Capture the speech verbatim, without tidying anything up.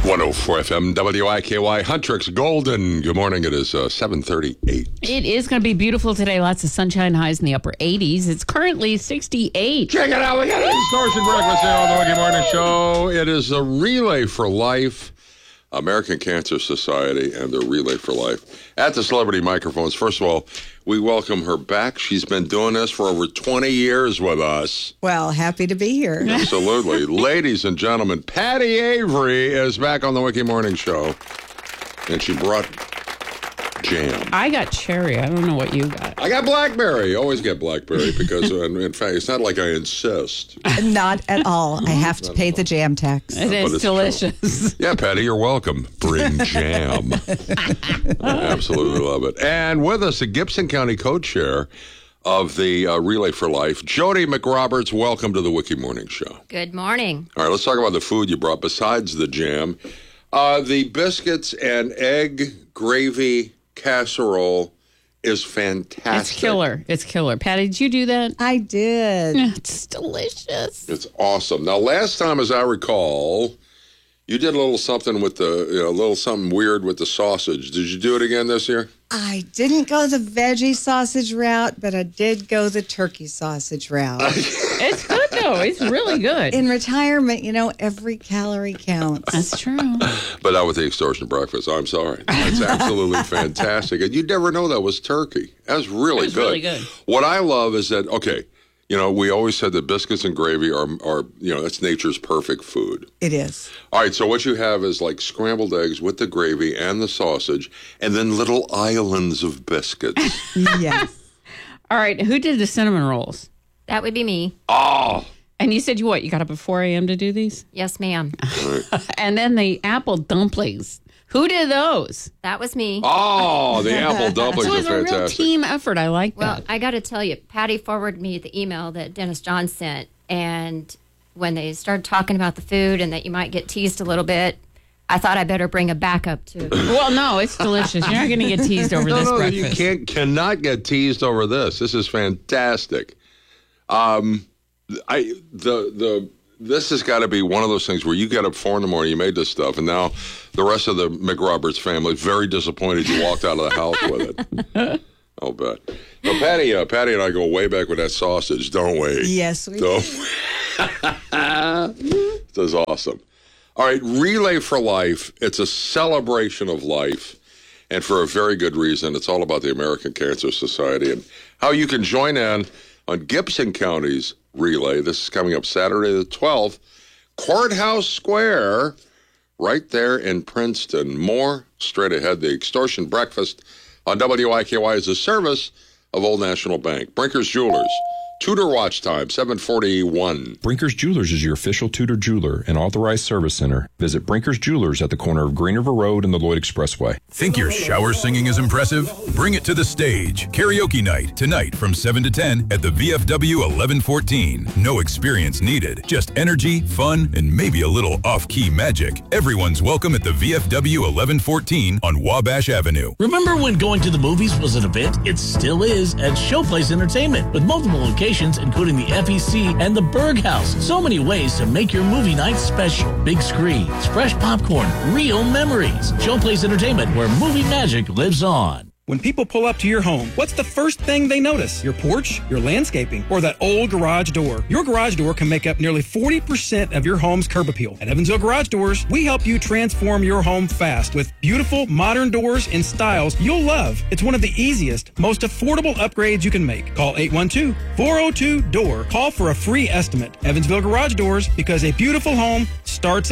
one oh four F M, W I K Y, Huntrix Golden. Good morning. It is uh, seven thirty-eight. It is going to be beautiful today. Lots of sunshine, highs in the upper eighties. It's currently sixty-eight. Check it out. We got an extortion breakfast here on the Wiki Morning Show. It is a Relay for Life, American Cancer Society, and the Relay for Life. At the celebrity microphones, first of all, we welcome her back. She's been doing this for over twenty years with us. Well, happy to be here. Absolutely. Ladies and gentlemen, Patty Avery is back on the Wiki Morning Show, and she brought jam. I got cherry. I don't know what you got. I got blackberry. Always get blackberry because, uh, in fact, it's not like I insist. Not at all. I have to pay the jam tax. It But is it's delicious. Yeah, Patty, you're welcome. Bring jam. I absolutely love it. And with us, the Gibson County co-chair of the uh, Relay for Life, Jody McRoberts. Welcome to the Wiki Morning Show. Good morning. All right, let's talk about the food you brought besides the jam. Uh, the biscuits and egg gravy casserole is fantastic. It's killer. It's killer. Patty, did you do that? I did. It's delicious. It's awesome. Now, last time, as I recall, you did a little something with the, you know, a little something weird with the sausage. Did you do it again this year? I didn't go the veggie sausage route, but I did go the turkey sausage route. It's good, though. It's really good. In retirement, you know, every calorie counts. That's true. But not with the extortion breakfast. I'm sorry. It's absolutely fantastic. And you'd never know that was turkey. That was really It was good. really good. What I love is that, okay, you know, we always said that biscuits and gravy are, are, you know, that's nature's perfect food. It is. All right, so what you have is like scrambled eggs with the gravy and the sausage, and then little islands of biscuits. Yes. All right. Who did the cinnamon rolls? That would be me. Oh! And you said you what? You got up at four a.m. to do these? Yes, ma'am. And then the apple dumplings. Who did those? That was me. Oh, the apple dumplings So are it was a real fantastic. team effort. I like Well, that. I got to tell you, Patty forwarded me the email that Dennis John sent. And when they started talking about the food and that you might get teased a little bit, I thought I better bring a backup to Well, no, it's delicious. You're not going to get teased over No, this no, breakfast. you can't, cannot get teased over this. This is fantastic. Um, I the the this has got to be one of those things where you got up four in the morning, you made this stuff, and now the rest of the McRoberts family is very disappointed you walked out of the house with it. I'll bet. Now, Patty, uh, Patty and I go way back with that sausage, don't we? Yes, we Don't we? This is awesome. All right, Relay for Life. It's a celebration of life, and for a very good reason. It's all about the American Cancer Society and how you can join in on Gibson County's Relay. This is coming up Saturday the twelfth, Courthouse Square, right there in Princeton. More straight ahead. The Extortion Breakfast on W I K Y is a service of Old National Bank. Brinker's Jewelers. Tudor watch time, seven forty-one. Brinker's Jewelers is your official Tudor jeweler and authorized service center. Visit Brinker's Jewelers at the corner of Green River Road and the Lloyd Expressway. Think your shower singing is impressive? Bring it to the stage. Karaoke night, tonight from seven to ten at the V F W eleven fourteen. No experience needed, just energy, fun, and maybe a little off-key magic. Everyone's welcome at the V F W eleven fourteen on Wabash Avenue. Remember when going to the movies was an event? It still is at Showplace Entertainment with multiple locations including the F E C and the Berg House. So many ways to make your movie night special. Big screens, fresh popcorn, real memories. Showplace Entertainment, where movie magic lives on. When people pull up to your home, what's the first thing they notice? Your porch, your landscaping, or that old garage door? Your garage door can make up nearly forty percent of your home's curb appeal. At Evansville Garage Doors, we help you transform your home fast with beautiful modern doors in styles you'll love. It's one of the easiest, most affordable upgrades you can make. Call eight one two, four zero two, D O O R. Call for a free estimate. Evansville Garage Doors, because a beautiful home starts